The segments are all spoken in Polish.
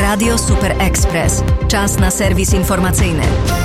Radio Super Express. Czas na serwis informacyjny.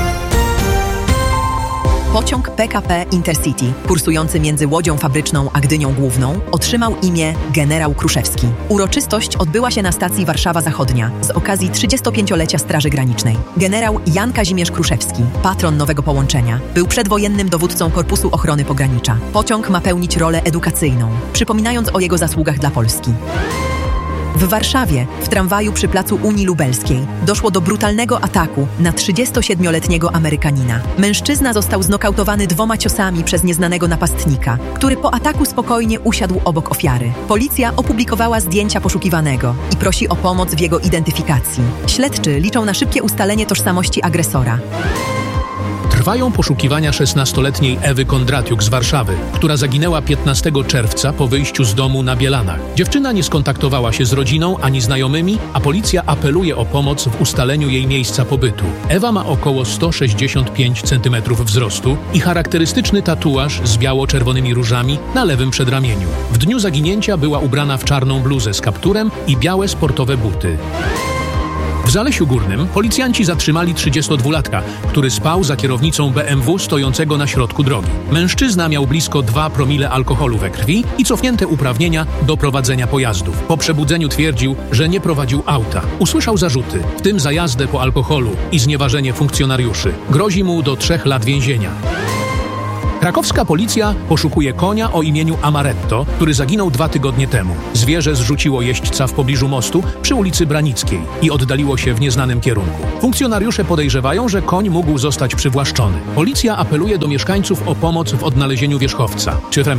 Pociąg PKP Intercity, kursujący między Łodzią Fabryczną a Gdynią Główną, otrzymał imię Generał Kruszewski. Uroczystość odbyła się na stacji Warszawa Zachodnia z okazji 35-lecia Straży Granicznej. Generał Jan Kazimierz Kruszewski, patron nowego połączenia, był przedwojennym dowódcą Korpusu Ochrony Pogranicza. Pociąg ma pełnić rolę edukacyjną, przypominając o jego zasługach dla Polski. W Warszawie, w tramwaju przy placu Unii Lubelskiej, doszło do brutalnego ataku na 37-letniego Amerykanina. Mężczyzna został znokautowany 2 ciosami przez nieznanego napastnika, który po ataku spokojnie usiadł obok ofiary. Policja opublikowała zdjęcia poszukiwanego i prosi o pomoc w jego identyfikacji. Śledczy liczą na szybkie ustalenie tożsamości agresora. Trwają poszukiwania 16-letniej Ewy Kondratiuk z Warszawy, która zaginęła 15 czerwca po wyjściu z domu na Bielanach. Dziewczyna nie skontaktowała się z rodziną ani znajomymi, a policja apeluje o pomoc w ustaleniu jej miejsca pobytu. Ewa ma około 165 cm wzrostu i charakterystyczny tatuaż z biało-czerwonymi różami na lewym przedramieniu. W dniu zaginięcia była ubrana w czarną bluzę z kapturem i białe sportowe buty. W Zalesiu Górnym policjanci zatrzymali 32-latka, który spał za kierownicą BMW stojącego na środku drogi. Mężczyzna miał blisko 2 promile alkoholu we krwi i cofnięte uprawnienia do prowadzenia pojazdów. Po przebudzeniu twierdził, że nie prowadził auta. Usłyszał zarzuty, w tym za jazdę po alkoholu i znieważenie funkcjonariuszy. Grozi mu do 3 lat więzienia. Krakowska policja poszukuje konia o imieniu Amaretto, który zaginął 2 tygodnie temu. Zwierzę zrzuciło jeźdźca w pobliżu mostu przy ulicy Branickiej i oddaliło się w nieznanym kierunku. Funkcjonariusze podejrzewają, że koń mógł zostać przywłaszczony. Policja apeluje do mieszkańców o pomoc w odnalezieniu wierzchowca.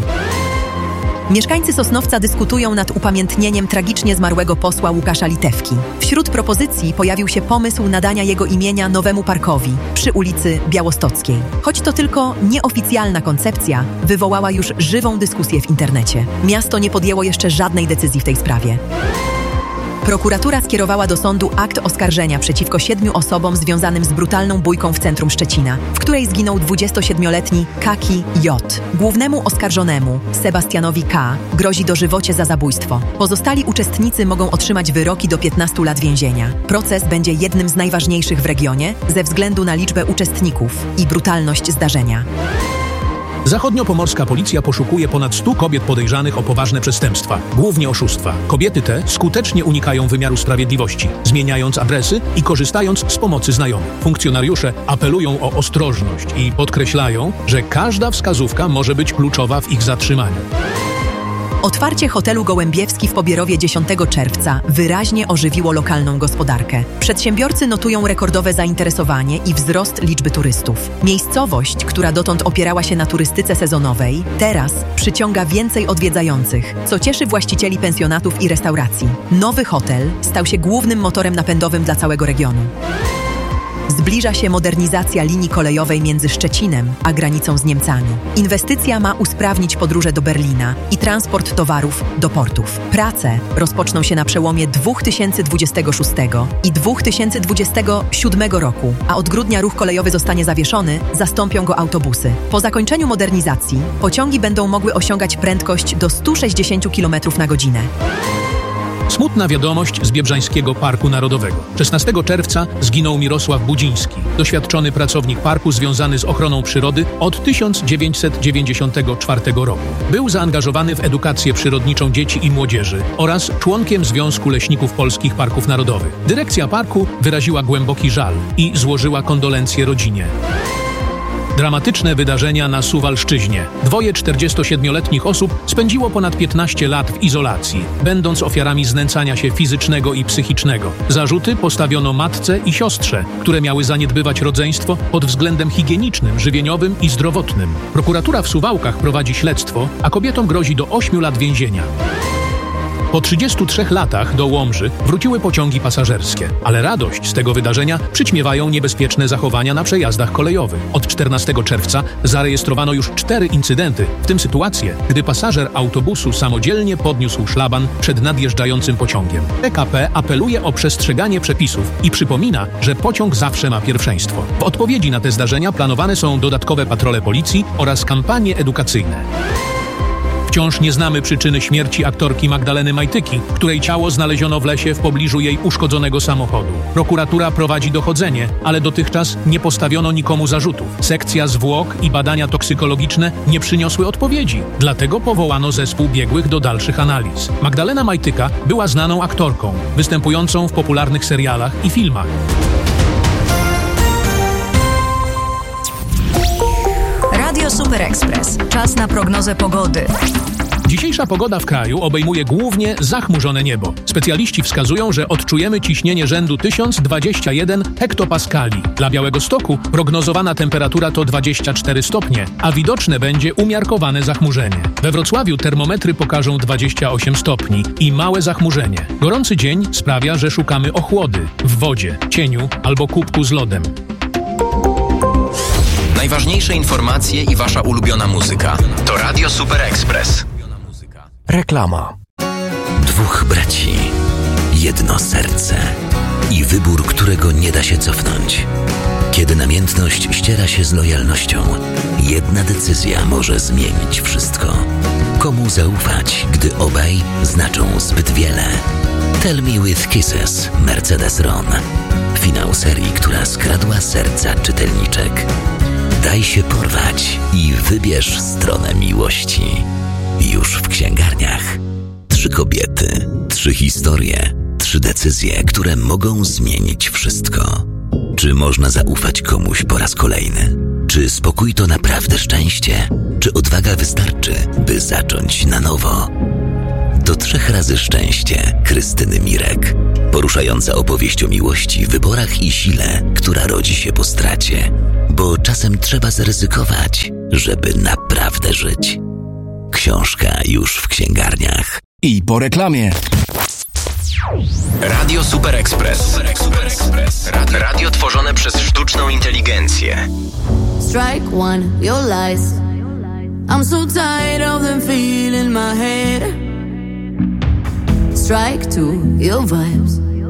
Mieszkańcy Sosnowca dyskutują nad upamiętnieniem tragicznie zmarłego posła Łukasza Litewki. Wśród propozycji pojawił się pomysł nadania jego imienia nowemu parkowi przy ulicy Białostockiej. Choć to tylko nieoficjalna koncepcja, wywołała już żywą dyskusję w internecie. Miasto nie podjęło jeszcze żadnej decyzji w tej sprawie. Prokuratura skierowała do sądu akt oskarżenia przeciwko 7 osobom związanym z brutalną bójką w centrum Szczecina, w której zginął 27-letni Kaki J. Głównemu oskarżonemu, Sebastianowi K., grozi dożywocie za zabójstwo. Pozostali uczestnicy mogą otrzymać wyroki do 15 lat więzienia. Proces będzie jednym z najważniejszych w regionie ze względu na liczbę uczestników i brutalność zdarzenia. Zachodniopomorska policja poszukuje ponad 100 kobiet podejrzanych o poważne przestępstwa, głównie oszustwa. Kobiety te skutecznie unikają wymiaru sprawiedliwości, zmieniając adresy i korzystając z pomocy znajomych. Funkcjonariusze apelują o ostrożność i podkreślają, że każda wskazówka może być kluczowa w ich zatrzymaniu. Otwarcie hotelu Gołębiewski w Pobierowie 10 czerwca wyraźnie ożywiło lokalną gospodarkę. Przedsiębiorcy notują rekordowe zainteresowanie i wzrost liczby turystów. Miejscowość, która dotąd opierała się na turystyce sezonowej, teraz przyciąga więcej odwiedzających, co cieszy właścicieli pensjonatów i restauracji. Nowy hotel stał się głównym motorem napędowym dla całego regionu. Zbliża się modernizacja linii kolejowej między Szczecinem a granicą z Niemcami. Inwestycja ma usprawnić podróże do Berlina i transport towarów do portów. Prace rozpoczną się na przełomie 2026 i 2027 roku, a od grudnia ruch kolejowy zostanie zawieszony, zastąpią go autobusy. Po zakończeniu modernizacji pociągi będą mogły osiągać prędkość do 160 km na godzinę. Smutna wiadomość z Biebrzańskiego Parku Narodowego. 16 czerwca zginął Mirosław Budziński, doświadczony pracownik parku związany z ochroną przyrody od 1994 roku. Był zaangażowany w edukację przyrodniczą dzieci i młodzieży oraz członkiem Związku Leśników Polskich Parków Narodowych. Dyrekcja parku wyraziła głęboki żal i złożyła kondolencje rodzinie. Dramatyczne wydarzenia na Suwalszczyźnie. 2 47-letnich osób spędziło ponad 15 lat w izolacji, będąc ofiarami znęcania się fizycznego i psychicznego. Zarzuty postawiono matce i siostrze, które miały zaniedbywać rodzeństwo pod względem higienicznym, żywieniowym i zdrowotnym. Prokuratura w Suwałkach prowadzi śledztwo, a kobietom grozi do 8 lat więzienia. Po 33 latach do Łomży wróciły pociągi pasażerskie, ale radość z tego wydarzenia przyćmiewają niebezpieczne zachowania na przejazdach kolejowych. Od 14 czerwca zarejestrowano już 4 incydenty, w tym sytuację, gdy pasażer autobusu samodzielnie podniósł szlaban przed nadjeżdżającym pociągiem. PKP apeluje o przestrzeganie przepisów i przypomina, że pociąg zawsze ma pierwszeństwo. W odpowiedzi na te zdarzenia planowane są dodatkowe patrole policji oraz kampanie edukacyjne. W Wciąż nie znamy przyczyny śmierci aktorki Magdaleny Majtyki, której ciało znaleziono w lesie w pobliżu jej uszkodzonego samochodu. Prokuratura prowadzi dochodzenie, ale dotychczas nie postawiono nikomu zarzutów. Sekcja zwłok i badania toksykologiczne nie przyniosły odpowiedzi. Dlatego powołano zespół biegłych do dalszych analiz. Magdalena Majtyka była znaną aktorką, występującą w popularnych serialach i filmach. Radio Super Express. Czas na prognozę pogody. Dzisiejsza pogoda w kraju obejmuje głównie zachmurzone niebo. Specjaliści wskazują, że odczujemy ciśnienie rzędu 1021 hektopaskali. Dla Białegostoku prognozowana temperatura to 24 stopnie, a widoczne będzie umiarkowane zachmurzenie. We Wrocławiu termometry pokażą 28 stopni i małe zachmurzenie. Gorący dzień sprawia, że szukamy ochłody w wodzie, cieniu albo kubku z lodem. Najważniejsze informacje i wasza ulubiona muzyka to Radio Super Express. Reklama. Dwóch braci, jedno serce i wybór, którego nie da się cofnąć. Kiedy namiętność ściera się z lojalnością, jedna decyzja może zmienić wszystko. Komu zaufać, gdy obaj znaczą zbyt wiele? Tell Me With Kisses, Mercedes Ron. Finał serii, która skradła serca czytelniczek. Daj się porwać i wybierz stronę miłości. Już w księgarniach. 3 kobiety, 3 historie, 3 decyzje, które mogą zmienić wszystko. Czy można zaufać komuś po raz kolejny? Czy spokój to naprawdę szczęście? Czy odwaga wystarczy, by zacząć na nowo? To 3 razy szczęście Krystyny Mirek. Poruszająca opowieść o miłości, wyborach i sile, która rodzi się po stracie. Bo czasem trzeba zaryzykować, żeby naprawdę żyć. Książka już w księgarniach. I po reklamie. Radio Super Express. Radio tworzone przez sztuczną inteligencję. Strike one, your lies. I'm so tired of them feeling my head. Strike two, your vibes.